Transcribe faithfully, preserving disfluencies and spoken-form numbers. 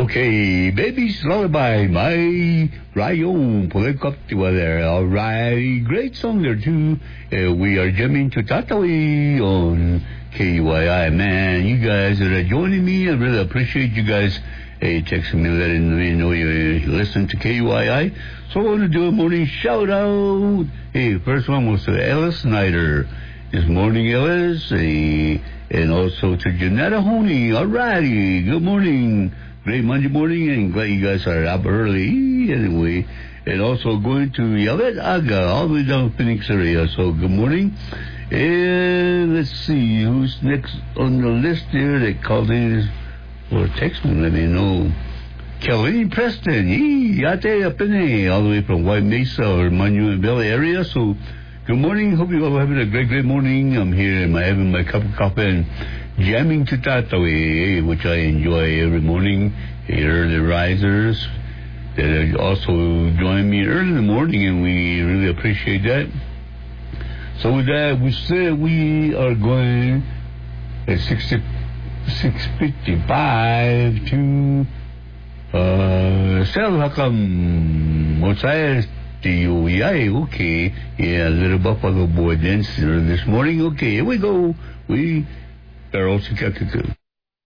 Okay, Baby's Lullaby, my Ryan Polekoptiwa there. All right, great song there too. Uh, we are jamming to Tatawi on K Y I. Man, you guys that are joining me, I really appreciate you guys hey, texting me, letting me know you listen to K Y I. So I want to do a morning shout out. Hey, first one was to Ellis Snyder. This morning, Ellis. Hey, and also to Janetta Honey. All righty, good morning. Great Monday morning, and glad you guys are up early anyway. And also going to Yavet Aga, all the way down Phoenix area. So good morning. And let's see who's next on the list here that called in or text me, let me know. Kelly Preston, yate apene, all the way from White Mesa or Manuel area. So good morning. Hope you all having a great, great morning. I'm here and I'm having my cup of coffee and jamming to Tatawi, which I enjoy every morning. Early risers that also join me early in the morning, and we really appreciate that. So with that, we said we are going at six fifty-five to uh, Sel Hakam Mosaic. Okay, yeah, little Buffalo Boy dancer this morning. Okay, here we go. We are also